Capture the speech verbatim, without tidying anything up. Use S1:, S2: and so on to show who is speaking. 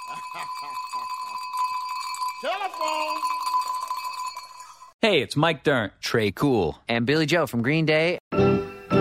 S1: Hey, it's Mike Dirnt, Trey Cool,
S2: and Billy Joe from Green Day.